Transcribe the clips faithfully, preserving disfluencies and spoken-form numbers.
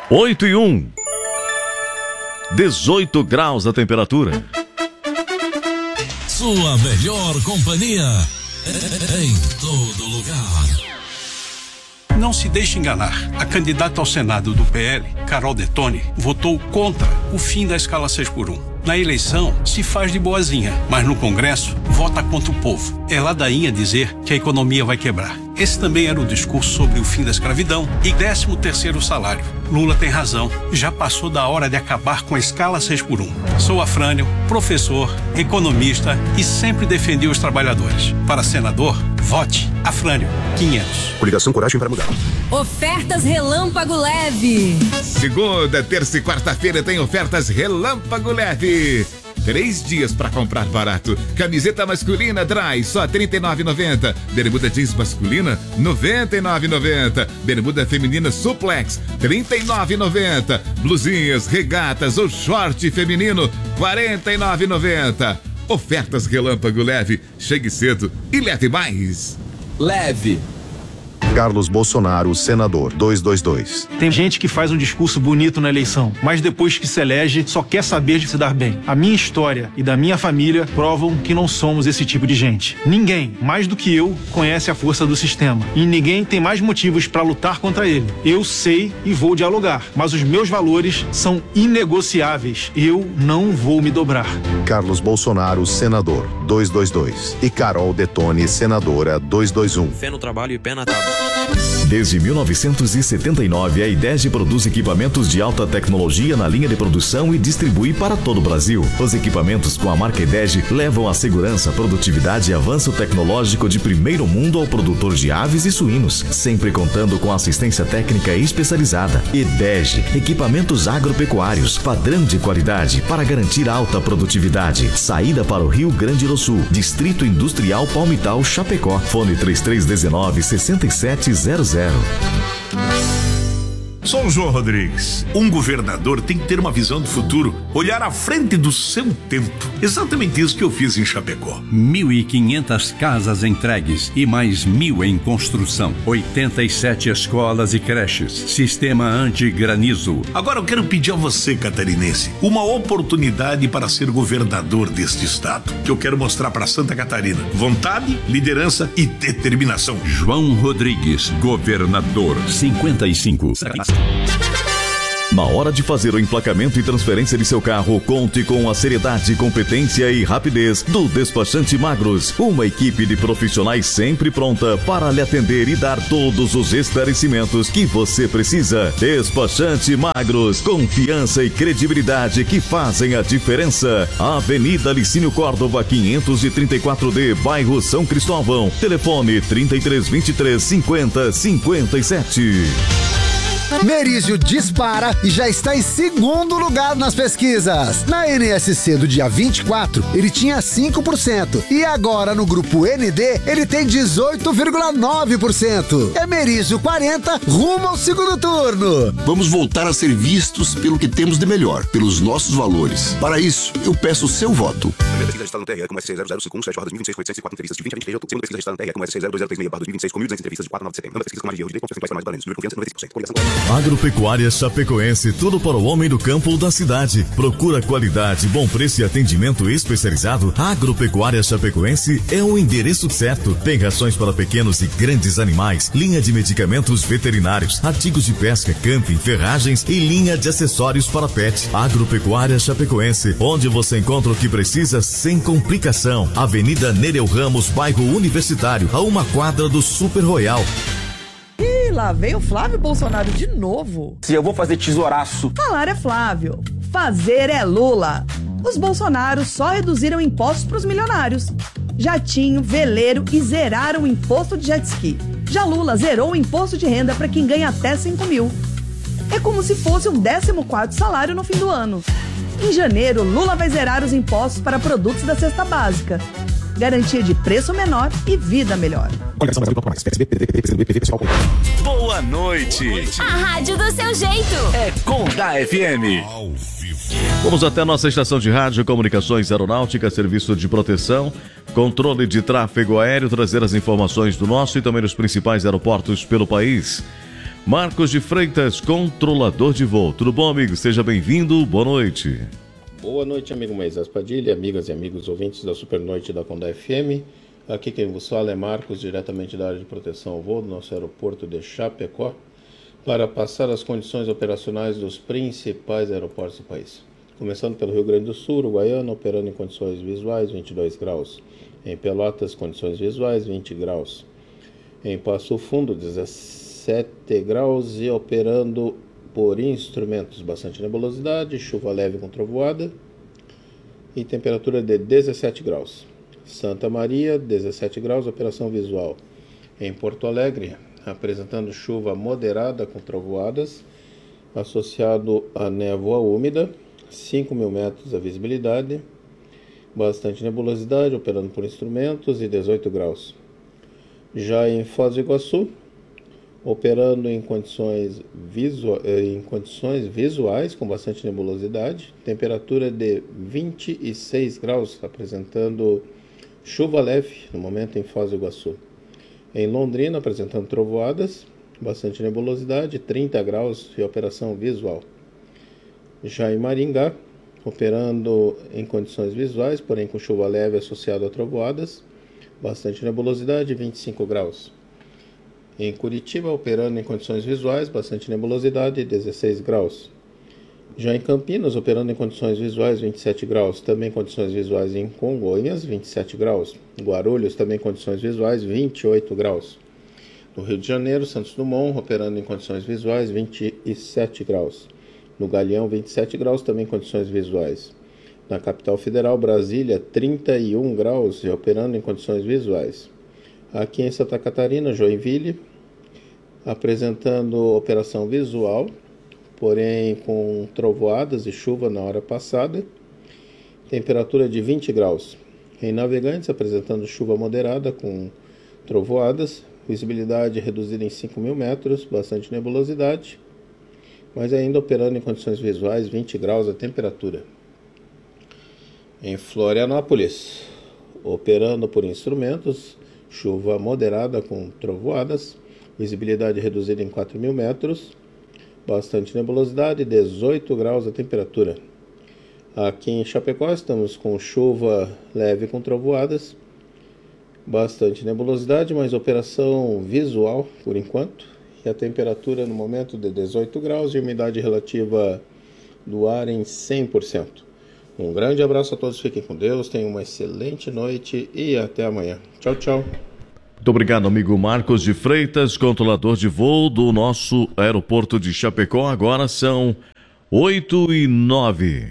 oito e um. dezoito graus a temperatura. Sua melhor companhia em todo lugar. Não se deixe enganar. A candidata ao Senado do P L, Carol Detoni, votou contra o fim da escala seis por um. Na eleição, se faz de boazinha, mas no Congresso, vota contra o povo. É ladainha dizer que a economia vai quebrar. Esse também era o discurso sobre o fim da escravidão e décimo terceiro salário. Lula tem razão. Já passou da hora de acabar com a escala seis por um. Sou Afrânio, professor, economista e sempre defendi os trabalhadores. Para senador, vote Afrânio, quinhentos. Coligação Coragem para Mudar. Ofertas Relâmpago Leve. Segunda, terça e quarta-feira tem ofertas Relâmpago Leve. Três dias para comprar barato. Camiseta masculina Dry, só trinta e nove reais e noventa centavos. Bermuda jeans masculina, noventa e nove reais e noventa centavos. Bermuda feminina Suplex, trinta e nove reais e noventa centavos. Blusinhas, regatas ou short feminino, quarenta e nove reais e noventa centavos. Ofertas Relâmpago Leve. Chegue cedo e leve mais. Leve. Carlos Bolsonaro, senador, duzentos e vinte e dois. Tem gente que faz um discurso bonito na eleição, mas depois que se elege, só quer saber de se dar bem. A minha história e da minha família provam que não somos esse tipo de gente. Ninguém, mais do que eu, conhece a força do sistema. E ninguém tem mais motivos para lutar contra ele. Eu sei e vou dialogar, mas os meus valores são inegociáveis. Eu não vou me dobrar. Carlos Bolsonaro, senador, duzentos e vinte e dois. E Carol Detoni, senadora, duzentos e vinte e um. Fé no trabalho e pé na tábua. Desde mil novecentos e setenta e nove, a IDEG produz equipamentos de alta tecnologia na linha de produção e distribui para todo o Brasil. Os equipamentos com a marca IDEG levam a segurança, produtividade e avanço tecnológico de primeiro mundo ao produtor de aves e suínos, sempre contando com assistência técnica especializada. IDEG, equipamentos agropecuários, padrão de qualidade para garantir alta produtividade. Saída para o Rio Grande do Sul, Distrito Industrial Palmital, Chapecó. Fone três três um nove, seis sete zero zero. Sou o João Rodrigues. Um governador tem que ter uma visão do futuro, olhar à frente do seu tempo. Exatamente isso que eu fiz em Chapecó. Mil e quinhentas casas entregues e mais mil em construção. oitenta e sete escolas e creches. Sistema anti-granizo. Agora eu quero pedir a você, catarinense, uma oportunidade para ser governador deste estado, que eu quero mostrar para Santa Catarina. Vontade, liderança e determinação. João Rodrigues, governador, cinquenta e cinco. Na hora de fazer o emplacamento e transferência de seu carro, conte com a seriedade, competência e rapidez do Despachante Magros. Uma equipe de profissionais sempre pronta para lhe atender e dar todos os esclarecimentos que você precisa. Despachante Magros, confiança e credibilidade que fazem a diferença. Avenida Licínio Córdova, quinhentos e trinta e quatro D, bairro São Cristóvão. Telefone trinta e três, vinte e três, cinquenta, cinquenta e sete. Merizio dispara e já está em segundo lugar nas pesquisas. Na N S C do dia vinte e quatro, ele tinha cinco por cento. E agora no grupo N D, ele tem dezoito vírgula nove por cento. É Merizio quarenta, rumo ao segundo turno. Vamos voltar a ser vistos pelo que temos de melhor, pelos nossos valores. Para isso, eu peço o seu voto. Primeira pesquisa registrada no T R E com S C zero zero cinco um sete barra dois mil e vinte e seis, com oitocentos e quatro entrevistas de vinte a vinte e três de outubro. Segunda pesquisa registrada no T R E com S C zero dois zero três seis barra dois mil e vinte e seis, com mil e duzentas entrevistas de quatro a nove de setembro. Segunda pesquisa com margem de erro de confiança principais mais número de confiança noventa e cinco por cento. Agropecuária Chapecoense, tudo para o homem do campo ou da cidade. Procura qualidade, bom preço e atendimento especializado. Agropecuária Chapecoense é o endereço certo. Tem rações para pequenos e grandes animais, linha de medicamentos veterinários, artigos de pesca, camping, ferragens e linha de acessórios para pet. Agropecuária Chapecoense, onde você encontra o que precisa sem complicação. Avenida Nereu Ramos, bairro Universitário, a uma quadra do Super Royal. Ih, lá veio o Flávio Bolsonaro de novo. Se eu vou fazer tesouraço. Falar é Flávio, fazer é Lula. Os Bolsonaros só reduziram impostos para os milionários. Jatinho, veleiro e zeraram o imposto de jet ski. Já Lula zerou o imposto de renda para quem ganha até cinco mil. É como se fosse um décimo quarto salário no fim do ano. Em janeiro, Lula vai zerar os impostos para produtos da cesta básica. Garantia de preço menor e vida melhor. Boa noite. A rádio do seu jeito. É Conda F M. Vamos até a nossa estação de rádio, comunicações aeronáutica, serviço de proteção, controle de tráfego aéreo, trazer as informações do nosso e também dos principais aeroportos pelo país. Marcos de Freitas, controlador de voo. Tudo bom, amigo? Seja bem-vindo, boa noite. Boa noite, amigo Moisés Padilha, amigas e amigos ouvintes da Super Noite da Condá F M. Aqui quem vos fala é Marcos, diretamente da área de proteção ao voo do nosso aeroporto de Chapecó, para passar as condições operacionais dos principais aeroportos do país. Começando pelo Rio Grande do Sul, Uruguaiana, operando em condições visuais, vinte e dois graus. Em Pelotas, condições visuais, vinte graus. Em Passo Fundo, dezessete graus e operando por instrumentos, bastante nebulosidade, chuva leve com trovoada e temperatura de dezessete graus. Santa Maria, dezessete graus, operação visual. Em Porto Alegre, apresentando chuva moderada com trovoadas, associado a névoa úmida, cinco mil metros a visibilidade, bastante nebulosidade, operando por instrumentos e dezoito graus. Já em Foz do Iguaçu, operando em condições, visu... em condições visuais com bastante nebulosidade, temperatura de vinte e seis graus, apresentando chuva leve no momento em Foz do Iguaçu. Em Londrina, apresentando trovoadas, bastante nebulosidade, trinta graus e operação visual. Já em Maringá, operando em condições visuais, porém com chuva leve associada a trovoadas, bastante nebulosidade, vinte e cinco graus. Em Curitiba, operando em condições visuais, bastante nebulosidade, dezesseis graus. Já em Campinas, operando em condições visuais, vinte e sete graus. Também condições visuais em Congonhas, vinte e sete graus. Guarulhos, também condições visuais, vinte e oito graus. No Rio de Janeiro, Santos Dumont, operando em condições visuais, vinte e sete graus. No Galeão, vinte e sete graus, também condições visuais. Na capital federal, Brasília, trinta e um graus e operando em condições visuais. Aqui em Santa Catarina, Joinville, apresentando operação visual, porém com trovoadas e chuva na hora passada, temperatura de vinte graus. Em Navegantes, apresentando chuva moderada com trovoadas, visibilidade reduzida em cinco mil metros, bastante nebulosidade, mas ainda operando em condições visuais, vinte graus a temperatura. Em Florianópolis, operando por instrumentos, chuva moderada com trovoadas, visibilidade reduzida em quatro mil metros, bastante nebulosidade, dezoito graus a temperatura. Aqui em Chapecó estamos com chuva leve com trovoadas, bastante nebulosidade, mas operação visual por enquanto, e a temperatura no momento de dezoito graus e umidade relativa do ar em cem por cento. Um grande abraço a todos, fiquem com Deus, tenham uma excelente noite e até amanhã. Tchau, tchau. Muito obrigado, amigo Marcos de Freitas, controlador de voo do nosso aeroporto de Chapecó. Agora são oito e nove.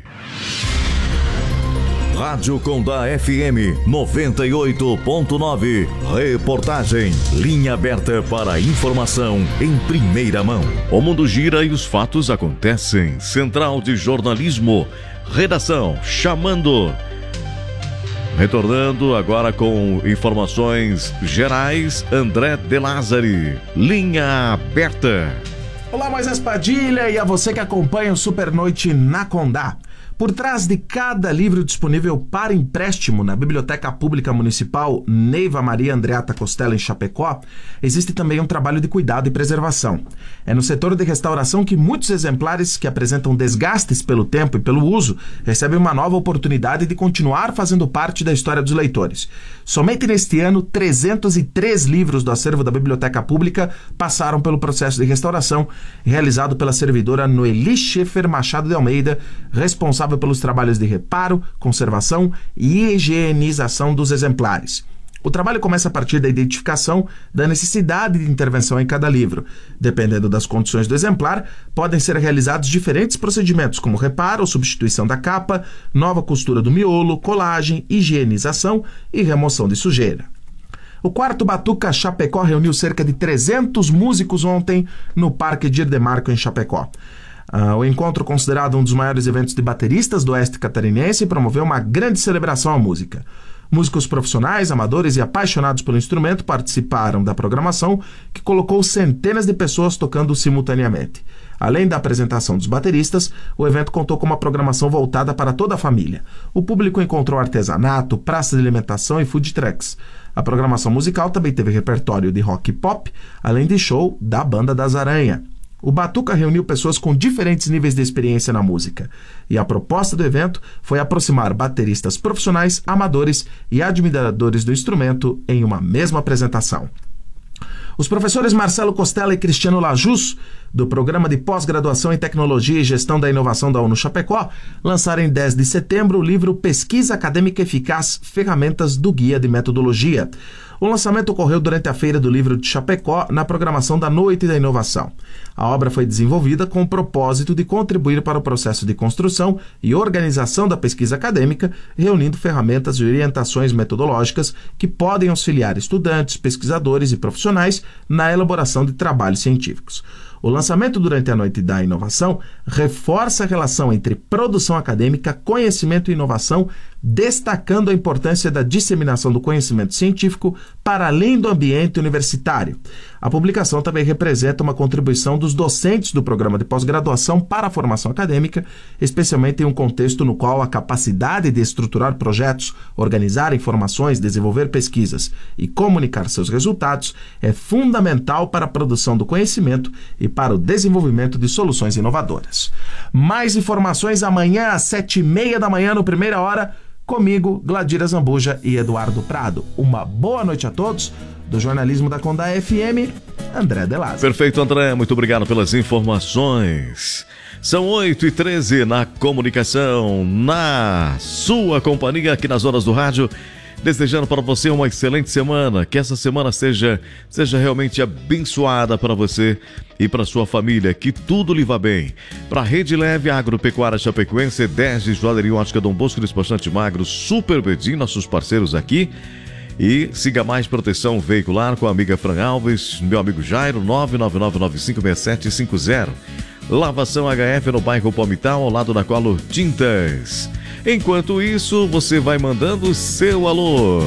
Rádio Condá F M noventa e oito ponto nove. Reportagem. Linha aberta para informação em primeira mão. O mundo gira e os fatos acontecem. Central de Jornalismo. Redação chamando. Retornando agora com informações gerais, André De Lázari. Linha aberta. Olá, Moisés Padilha e a você que acompanha o Super Noite na Condá. Por trás de cada livro disponível para empréstimo na Biblioteca Pública Municipal Neiva Maria Andreata Costela, em Chapecó, existe também um trabalho de cuidado e preservação. É no setor de restauração que muitos exemplares que apresentam desgastes pelo tempo e pelo uso recebem uma nova oportunidade de continuar fazendo parte da história dos leitores. Somente neste ano, trezentos e três livros do acervo da Biblioteca Pública passaram pelo processo de restauração realizado pela servidora Noeli Schaefer Machado de Almeida, responsável pelos trabalhos de reparo, conservação e higienização dos exemplares. O trabalho começa a partir da identificação da necessidade de intervenção em cada livro. Dependendo das condições do exemplar, podem ser realizados diferentes procedimentos, como reparo ou substituição da capa, nova costura do miolo, colagem, higienização e remoção de sujeira. O quarto Batuca Chapecó reuniu cerca de trezentos músicos ontem no Parque Dir de Marco, em Chapecó. Uh, o encontro, considerado um dos maiores eventos de bateristas do oeste catarinense, promoveu uma grande celebração à música. Músicos profissionais, amadores e apaixonados pelo instrumento participaram da programação, que colocou centenas de pessoas tocando simultaneamente. Além da apresentação dos bateristas, o evento contou com uma programação voltada para toda a família. O público encontrou artesanato, praça de alimentação e food trucks. A programação musical também teve repertório de rock e pop, além de show da Banda das Aranha. O Batuca reuniu pessoas com diferentes níveis de experiência na música. E a proposta do evento foi aproximar bateristas profissionais, amadores e admiradores do instrumento em uma mesma apresentação. Os professores Marcelo Costela e Cristiano Lajus, do Programa de Pós-Graduação em Tecnologia e Gestão da Inovação da ONU Chapecó, lançaram em dez de setembro o livro Pesquisa Acadêmica Eficaz, Ferramentas do Guia de Metodologia. O lançamento ocorreu durante a Feira do Livro de Chapecó, na programação da Noite da Inovação. A obra foi desenvolvida com o propósito de contribuir para o processo de construção e organização da pesquisa acadêmica, reunindo ferramentas e orientações metodológicas que podem auxiliar estudantes, pesquisadores e profissionais na elaboração de trabalhos científicos. O lançamento durante a Noite da Inovação reforça a relação entre produção acadêmica, conhecimento e inovação, destacando a importância da disseminação do conhecimento científico para além do ambiente universitário. A publicação também representa uma contribuição dos docentes do programa de pós-graduação para a formação acadêmica, especialmente em um contexto no qual a capacidade de estruturar projetos, organizar informações, desenvolver pesquisas e comunicar seus resultados é fundamental para a produção do conhecimento e para o desenvolvimento de soluções inovadoras. Mais informações amanhã às sete e meia da manhã no Primeira Hora, comigo, Gladira Zambuja e Eduardo Prado. Uma boa noite a todos. Do jornalismo da Condá F M, André Delaz. Perfeito, André. Muito obrigado pelas informações. São oito e treze na comunicação, na sua companhia aqui nas horas do rádio. Desejando para você uma excelente semana, que essa semana seja, seja realmente abençoada para você e para sua família, que tudo lhe vá bem. Para a Rede Leve Agropecuária Chapecoense, dez de Joalheria Ótica Dom Bosco, Despachante Magro, Super Bedim, nossos parceiros aqui. E siga mais proteção veicular com a amiga Fran Alves, meu amigo Jairo, nove nove nove nove cinco seis sete cinco zero. Lavação H F no bairro Palmital, ao lado da Color Tintas. Enquanto isso, você vai mandando seu alô.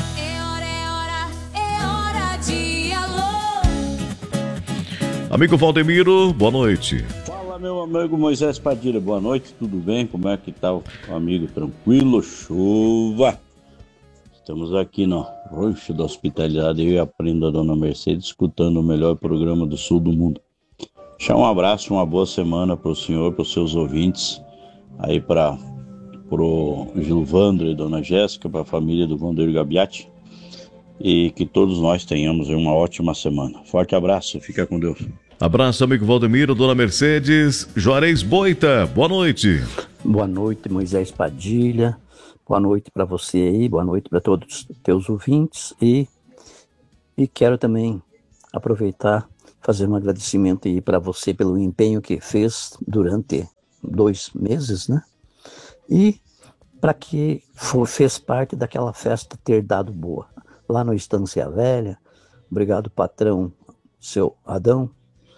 É hora, é hora, é hora de alô. Amigo Valdemiro, boa noite. Fala, meu amigo Moisés Padilha, boa noite, tudo bem? Como é que tá o amigo? Tranquilo? Chuva? Estamos aqui no Roxo da Hospitalidade, eu e a prenda Dona Mercedes, escutando o melhor programa do sul do mundo. Deixar um abraço, uma boa semana para o senhor, para os seus ouvintes, aí para o Gilvandro e Dona Jéssica, para a família do Vandeiro Gabiati, e que todos nós tenhamos uma ótima semana. Forte abraço, fica com Deus. Abraço, amigo Valdemiro, Dona Mercedes. Juarez Boita, boa noite. Boa noite, Moisés Padilha. Boa noite para você aí, boa noite para todos os teus ouvintes e, e quero também aproveitar, fazer um agradecimento aí para você pelo empenho que fez durante dois meses, né? E para que for, fez parte daquela festa ter dado boa, lá no Estância Velha. Obrigado, patrão, seu Adão.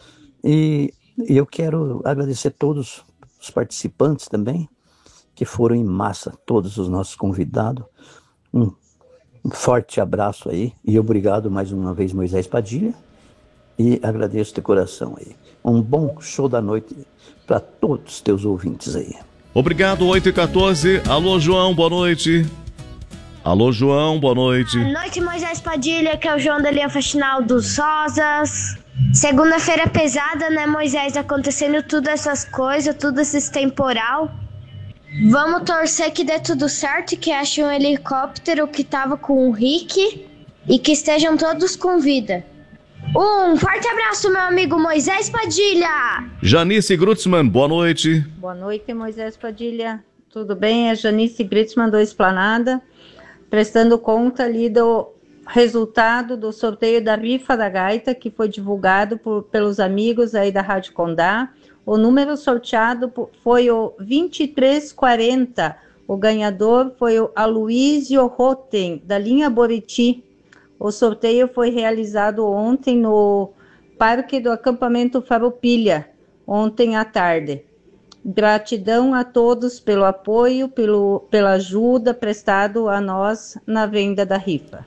E, e eu quero agradecer todos os participantes também, que foram em massa, todos os nossos convidados. Um, um forte abraço aí e obrigado mais uma vez, Moisés Padilha, e agradeço de coração aí. Um bom show da noite para todos os teus ouvintes aí. Obrigado, oito e quatorze. Alô, João, boa noite. Alô, João, boa noite. Boa noite, Moisés Padilha, que é o João da linha faxinal dos Rosas. Segunda-feira pesada, né, Moisés? Acontecendo tudo essas coisas, tudo esse temporal. Vamos torcer que dê tudo certo, que ache um helicóptero que tava com o Rick e que estejam todos com vida. Um forte abraço, meu amigo Moisés Padilha! Janice Grutzmann, boa noite. Boa noite, Moisés Padilha. Tudo bem? É Janice Grutzmann do Esplanada, prestando conta ali do resultado do sorteio da rifa da gaita, que foi divulgado por, pelos amigos aí da Rádio Condá. O número sorteado foi o vinte e três quarenta. O ganhador foi o Aloysio Rotem, da linha Boriti. O sorteio foi realizado ontem no Parque do Acampamento Farroupilha, ontem à tarde. Gratidão a todos pelo apoio, pelo, pela ajuda prestado a nós na venda da rifa.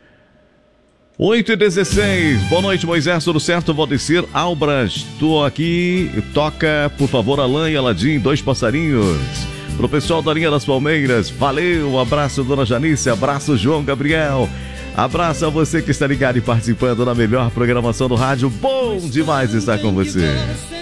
oito e dezesseis, boa noite, Moisés, tudo certo? Valdecir Albras, tô aqui, toca, por favor, Alain e Aladim, dois passarinhos. Pro pessoal da linha das Palmeiras, valeu, abraço, Dona Janice, abraço, João Gabriel. Abraço a você que está ligado e participando na melhor programação do rádio. Bom demais estar com você.